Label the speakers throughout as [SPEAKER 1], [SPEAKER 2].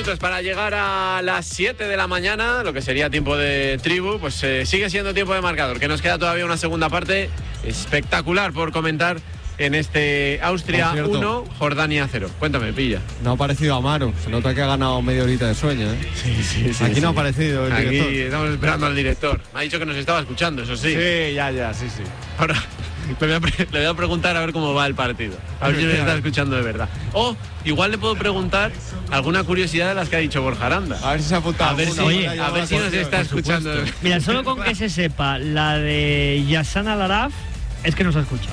[SPEAKER 1] minutos para llegar a las 7 de la mañana, lo que sería tiempo de tribu, pues sigue siendo tiempo de marcador, que nos queda todavía una segunda parte espectacular por comentar en este Austria 1, Jordania 0. Cuéntame, Pilla.
[SPEAKER 2] No ha aparecido Amaro, se nota que ha ganado media horita de sueño, ¿eh?
[SPEAKER 1] Sí.
[SPEAKER 2] Aquí no ha aparecido el director.
[SPEAKER 1] Aquí estamos esperando al director. Me ha dicho que nos estaba escuchando, eso sí.
[SPEAKER 2] Sí, ya, sí.
[SPEAKER 1] Ahora le voy a preguntar a ver cómo va el partido. A ver si me está escuchando de verdad. O igual le puedo preguntar alguna curiosidad de las que ha dicho Borja Aranda.
[SPEAKER 2] A ver si se ha apuntado.
[SPEAKER 1] A ver si nos está escuchando.
[SPEAKER 3] Mira, solo con que se sepa la de Yassan Al-Araf es que nos ha escuchado.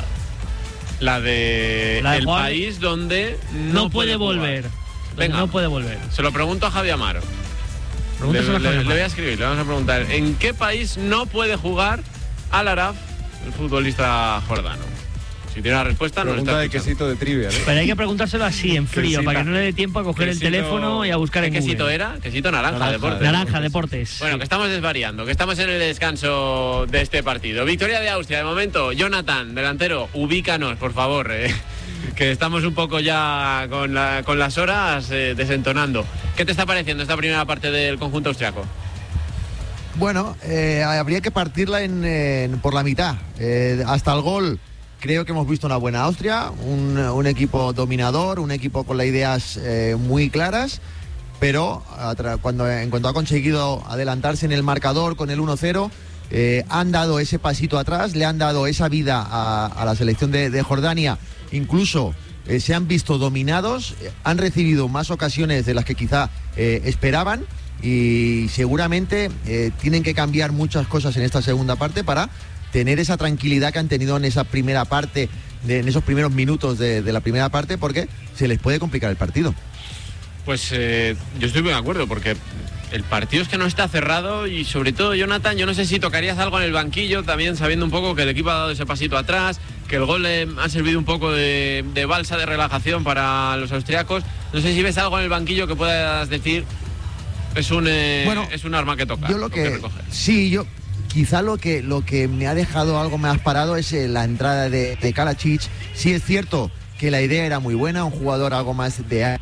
[SPEAKER 1] La de el país donde no puede volver. Venga,
[SPEAKER 3] no puede volver.
[SPEAKER 1] Se lo pregunto a Javi Amaro. Le voy a escribir, le vamos a preguntar ¿en qué país no puede jugar Al-Araf, el futbolista jordano? Si tiene la respuesta, no
[SPEAKER 2] pregunta
[SPEAKER 1] está
[SPEAKER 2] de quesito de trivia, ¿eh?
[SPEAKER 3] Pero hay que preguntárselo así, en frío, para que no le dé tiempo a coger el teléfono y a buscar en
[SPEAKER 1] Google. ¿Qué quesito era? Quesito naranja, Deportes.
[SPEAKER 3] Naranja, Deportes.
[SPEAKER 1] Bueno, que estamos desvariando, que estamos en el descanso de este partido. Victoria de Austria, de momento. Jonathan, delantero, ubícanos, por favor, que estamos un poco ya con las horas desentonando. ¿Qué te está pareciendo esta primera parte del conjunto austriaco?
[SPEAKER 4] Bueno, habría que partirla por la mitad. Hasta el gol creo que hemos visto una buena Austria, un equipo dominador, un equipo con las ideas muy claras, pero en cuanto ha conseguido adelantarse en el marcador con el 1-0, han dado ese pasito atrás, le han dado esa vida a la selección de Jordania, incluso se han visto dominados, han recibido más ocasiones de las que quizá esperaban, y seguramente tienen que cambiar muchas cosas en esta segunda parte para tener esa tranquilidad que han tenido en esa primera parte, en esos primeros minutos de la primera parte, porque se les puede complicar el partido.
[SPEAKER 1] Pues yo estoy muy de acuerdo, porque el partido es que no está cerrado y sobre todo, Jonathan, yo no sé si tocarías algo en el banquillo, también sabiendo un poco que el equipo ha dado ese pasito atrás, que el gol ha servido un poco de balsa de relajación para los austriacos. No sé si ves algo en el banquillo que puedas decir, es un arma que toca.
[SPEAKER 4] Quizá lo que me ha dejado algo más parado es la entrada de Kalajic. Sí es cierto que la idea era muy buena, un jugador algo más de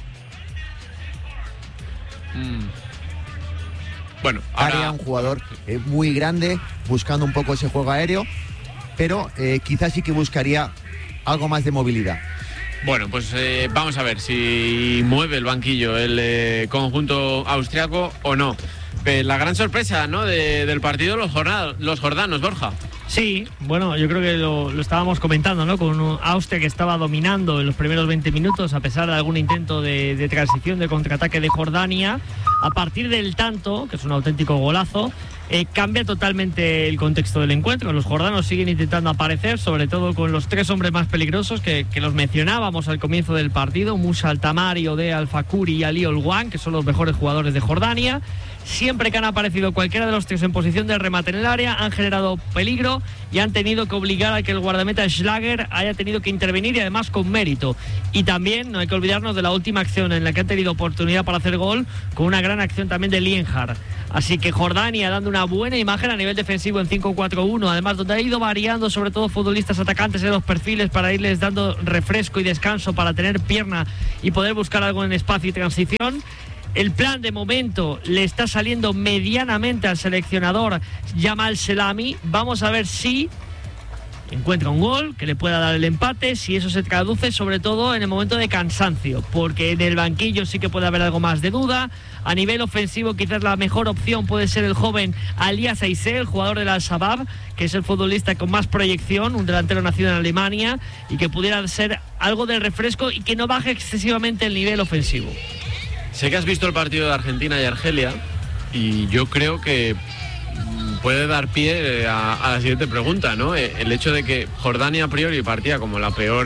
[SPEAKER 4] área, un jugador muy grande, buscando un poco ese juego aéreo, pero quizás sí que buscaría algo más de movilidad.
[SPEAKER 1] Bueno, pues vamos a ver si mueve el banquillo el conjunto austriaco o no. La gran sorpresa, ¿no?, del partido, los jordanos, Borja.
[SPEAKER 3] Sí, bueno, yo creo que lo estábamos comentando, ¿no?, con un Austria que estaba dominando en los primeros 20 minutos, a pesar de algún intento de transición, de contraataque de Jordania. A partir del tanto, que es un auténtico golazo, cambia totalmente el contexto del encuentro. Los jordanos siguen intentando aparecer, sobre todo con los tres hombres más peligrosos que los mencionábamos al comienzo del partido: Musa Al-Tamari, Odeh Al-Fakuri y Ali Olwan, que son los mejores jugadores de Jordania. Siempre que han aparecido cualquiera de los tres en posición de remate en el área, han generado peligro y han tenido que obligar a que el guardameta Schlager haya tenido que intervenir, y además con mérito. Y también no hay que olvidarnos de la última acción en la que han tenido oportunidad para hacer gol, con una gran acción también de Lienhard. Así que Jordania dando una buena imagen a nivel defensivo en 5-4-1, además donde ha ido variando sobre todo futbolistas atacantes en los perfiles para irles dando refresco y descanso, para tener pierna y poder buscar algo en espacio y transición. El plan de momento le está saliendo medianamente al seleccionador Jamal Selami. Vamos a ver si encuentra un gol que le pueda dar el empate, si eso se traduce sobre todo en el momento de cansancio, porque en el banquillo sí que puede haber algo más de duda. A nivel ofensivo quizás la mejor opción puede ser el joven Alias Aissé, el jugador del Al-Shabaab, que es el futbolista con más proyección, un delantero nacido en Alemania, y que pudiera ser algo de refresco y que no baje excesivamente el nivel ofensivo.
[SPEAKER 1] Sé que has visto el partido de Argentina y Argelia, y yo creo que puede dar pie a la siguiente pregunta, ¿no? El hecho de que Jordania a priori partía como la peor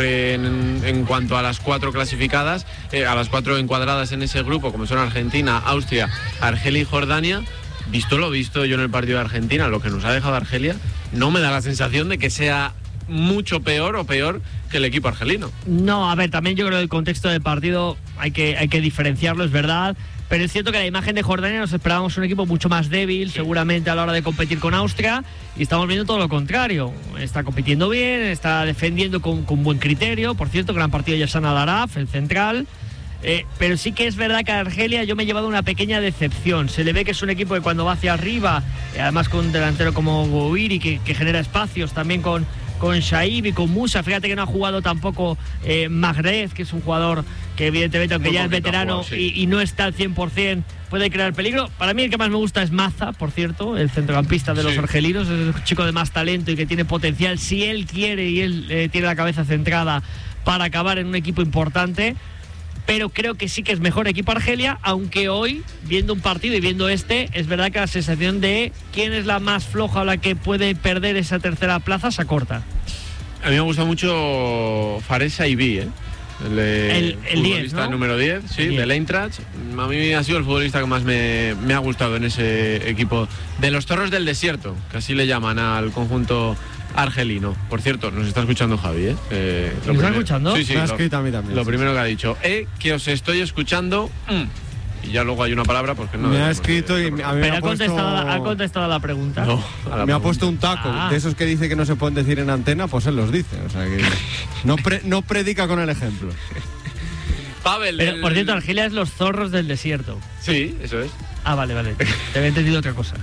[SPEAKER 1] en cuanto a las cuatro clasificadas, a las cuatro encuadradas en ese grupo, como son Argentina, Austria, Argelia y Jordania. Visto lo visto yo en el partido de Argentina, lo que nos ha dejado Argelia, no me da la sensación de que sea mucho peor o peor que el equipo argelino.
[SPEAKER 3] No, a ver, también yo creo que el contexto del partido hay que diferenciarlo, es verdad, pero es cierto que la imagen de Jordania nos esperábamos un equipo mucho más débil, seguramente a la hora de competir con Austria, y estamos viendo todo lo contrario. Está compitiendo bien, está defendiendo con buen criterio. Por cierto, gran partido de Yassan Al-Araf, el central. pero sí que es verdad que a Argelia yo me he llevado una pequeña decepción. Se le ve que es un equipo que cuando va hacia arriba, además con un delantero como Gouiri que genera espacios, también con Shaib y con Musa. Fíjate que no ha jugado tampoco Mahrez, que es un jugador que evidentemente, aunque ya es veterano y no está al 100%, puede crear peligro. Para mí el que más me gusta es Maza, por cierto, el centrocampista de los argelinos. Es el chico de más talento y que tiene potencial, si él quiere y él tiene la cabeza centrada para acabar en un equipo importante. Pero creo que sí que es mejor equipo Argelia, aunque hoy, viendo un partido y viendo es verdad que la sensación de quién es la más floja o la que puede perder esa tercera plaza se acorta. A
[SPEAKER 1] mí me gusta mucho Fares Shaibi, el futbolista
[SPEAKER 3] 10, ¿no?
[SPEAKER 1] número 10, sí, del Eintracht. A mí ha sido el futbolista que más me ha gustado en ese equipo de los Zorros del Desierto, que así le llaman al conjunto argelino. Por cierto, nos está escuchando Javi,
[SPEAKER 3] ¿Nos está escuchando?
[SPEAKER 1] Sí,
[SPEAKER 2] me ha escrito a mí también.
[SPEAKER 1] Lo primero que ha dicho, que os estoy escuchando. Y ya luego hay una palabra porque no.
[SPEAKER 2] Me ha escrito y a mí me ha puesto...
[SPEAKER 3] ¿Ha contestado a la pregunta?
[SPEAKER 1] No,
[SPEAKER 2] me ha puesto un taco. De esos que dice que no se pueden decir en antena, pues él los dice. O sea que no predica con el ejemplo.
[SPEAKER 1] Pavel.
[SPEAKER 3] Pero, por cierto, Argelia es los Zorros del Desierto.
[SPEAKER 1] Sí, eso es.
[SPEAKER 3] Vale. Te había entendido otra cosa.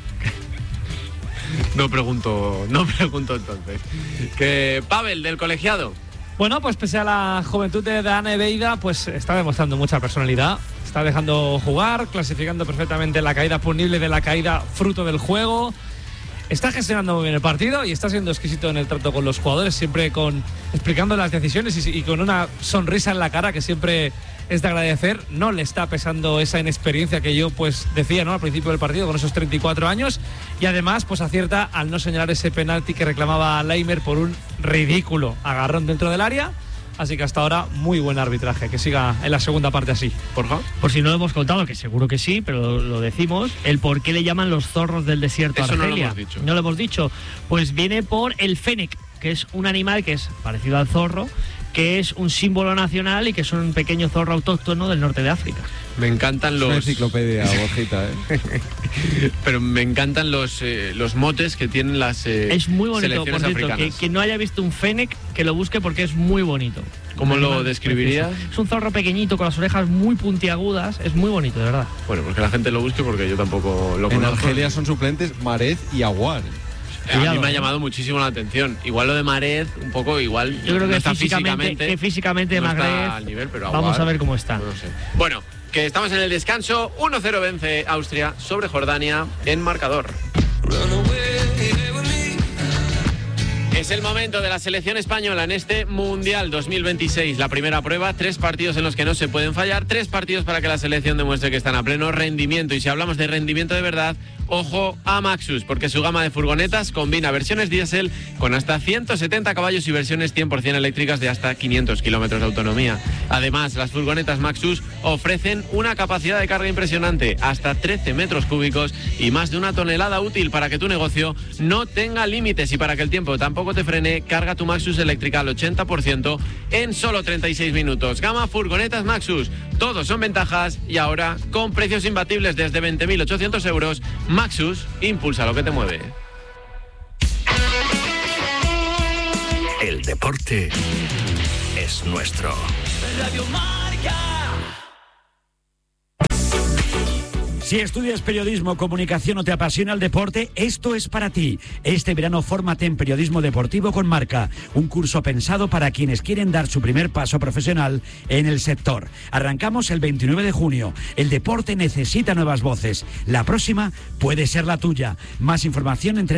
[SPEAKER 1] No pregunto entonces. Que Pavel, del colegiado.
[SPEAKER 5] Bueno, pues pese a la juventud de Dane Beida, pues está demostrando mucha personalidad. Está dejando jugar, clasificando perfectamente la caída punible de la caída fruto del juego. Está gestionando muy bien el partido y está siendo exquisito en el trato con los jugadores, siempre explicando las decisiones y con una sonrisa en la cara que siempre es de agradecer. No le está pesando esa inexperiencia que yo pues decía, ¿no?, al principio del partido, con esos 34 años, y además pues acierta al no señalar ese penalti que reclamaba Leimer por un ridículo agarrón dentro del área. Así que hasta ahora muy buen arbitraje, que siga en la segunda parte así.
[SPEAKER 1] Porja.
[SPEAKER 3] Por si no lo hemos contado, que seguro que sí, pero lo decimos, el por qué le llaman los Zorros del Desierto a Argelia.
[SPEAKER 1] No lo hemos dicho.
[SPEAKER 3] No lo hemos dicho. Pues viene por el fennec, que es un animal que es parecido al zorro, que es un símbolo nacional y que es un pequeño zorro autóctono del norte de África.
[SPEAKER 1] Me encantan los...
[SPEAKER 2] Una enciclopedia, Borjita,
[SPEAKER 1] Pero me encantan los motes que tienen las
[SPEAKER 3] es muy bonito, por cierto,
[SPEAKER 1] africanas.
[SPEAKER 3] que no haya visto un fennec, que lo busque porque es muy bonito.
[SPEAKER 1] ¿Cómo lo describirías?
[SPEAKER 3] Es un zorro pequeñito con las orejas muy puntiagudas, es muy bonito, de verdad.
[SPEAKER 1] Bueno, pues que la gente lo busque porque yo tampoco lo conozco.
[SPEAKER 2] En Argelia son suplentes Mahrez y Aouar.
[SPEAKER 1] A mí me ha llamado muchísimo la atención. Igual lo de Mahrez, un poco igual.
[SPEAKER 3] Yo creo que
[SPEAKER 1] está
[SPEAKER 3] físicamente
[SPEAKER 1] no
[SPEAKER 3] Mahrez,
[SPEAKER 1] está al nivel, pero
[SPEAKER 3] vamos a ver cómo está.
[SPEAKER 1] No sé. Bueno, que estamos en el descanso. 1-0 vence Austria sobre Jordania en marcador. Es el momento de la selección española en este Mundial 2026. La primera prueba, 3 partidos en los que no se pueden fallar, 3 partidos para que la selección demuestre que están a pleno rendimiento. Y si hablamos de rendimiento de verdad, ojo a Maxus, porque su gama de furgonetas combina versiones diésel con hasta 170 caballos y versiones 100% eléctricas de hasta 500 kilómetros de autonomía. Además, las furgonetas Maxus ofrecen una capacidad de carga impresionante, hasta 13 metros cúbicos y más de 1 tonelada útil para que tu negocio no tenga límites y para que el tiempo tampoco te frene. Carga tu Maxus eléctrica al 80% en solo 36 minutos. Gama furgonetas Maxus, todos son ventajas y ahora con precios imbatibles desde 20.800 euros. Maxus, impulsa lo que te mueve.
[SPEAKER 6] El deporte es nuestro. Radio Marca. Si estudias periodismo, comunicación o te apasiona el deporte, esto es para ti. Este verano fórmate en periodismo deportivo con Marca, un curso pensado para quienes quieren dar su primer paso profesional en el sector. Arrancamos el 29 de junio. El deporte necesita nuevas voces. La próxima puede ser la tuya. Más información en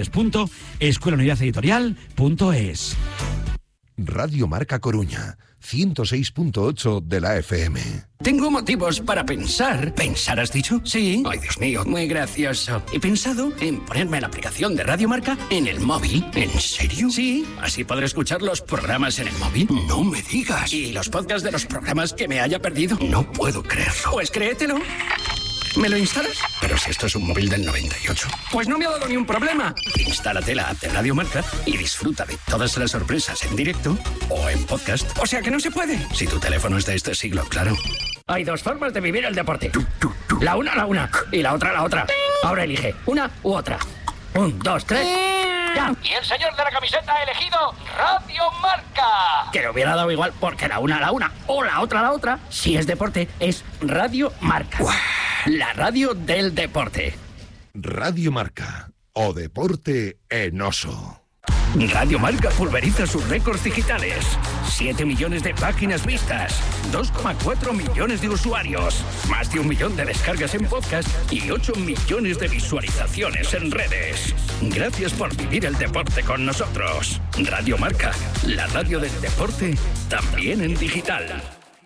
[SPEAKER 6] www.escuelaunidadeditorial.es.
[SPEAKER 7] Radio Marca Coruña, 106.8 de la FM.
[SPEAKER 8] Tengo motivos para pensar. ¿Pensar has dicho? Sí. Ay, Dios mío, muy gracioso. He pensado en ponerme la aplicación de Radio Marca en el móvil. ¿En serio? Sí. Así podré escuchar los programas en el móvil. No me digas. ¿Y los podcasts de los programas que me haya perdido? No puedo creerlo. Pues créetelo. ¿Me lo instalas? Pero si esto es un móvil del 98. Pues no me ha dado ni un problema. Instálate la app de Radio Marca y disfruta de todas las sorpresas en directo o en podcast. O sea que no se puede. Si tu teléfono es de este siglo, claro. Hay 2 formas de vivir el deporte. La una y la otra. Ahora elige una u otra. 1, 2, 3. ¡Ya!
[SPEAKER 9] Y el señor de la camiseta ha elegido Radio Marca.
[SPEAKER 8] Marca. Que le hubiera dado igual porque la una o la otra, si es deporte, es Radio Marca. ¡Uah! La radio del deporte.
[SPEAKER 7] Radio Marca, o deporte en oso.
[SPEAKER 8] Radio Marca pulveriza sus récords digitales. 7 millones de páginas vistas, 2,4 millones de usuarios, más de 1 millón de descargas en podcast y 8 millones de visualizaciones en redes. Gracias por vivir el deporte con nosotros. Radio Marca, la radio del deporte, también en digital.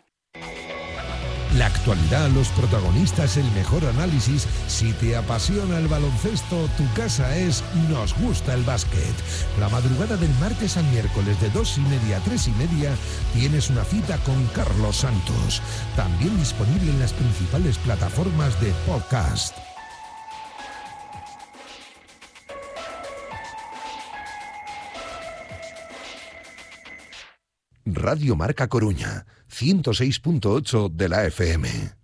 [SPEAKER 7] La actualidad, los protagonistas, el mejor análisis. Si te apasiona el baloncesto, tu casa es Nos Gusta el Básquet. La madrugada del martes al miércoles de 2:30 a 3:30 tienes una cita con Carlos Santos. También disponible en las principales plataformas de podcast. Radio Marca Coruña, 106.8 de la FM.